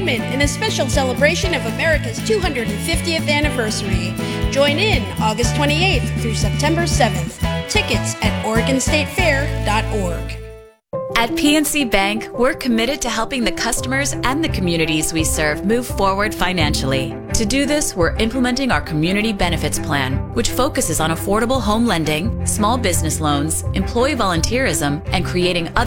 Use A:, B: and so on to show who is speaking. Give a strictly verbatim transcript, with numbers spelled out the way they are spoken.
A: entertainment in a special celebration of America's two hundred fiftieth anniversary. Join in August twenty-eighth through September seventh. Tickets at Oregon State Fair dot org.
B: At P N C Bank, we're committed to helping the customers and the communities we serve move forward financially. To do this, we're implementing our Community Benefits Plan, which focuses on affordable home lending, small business loans, employee volunteerism, and creating other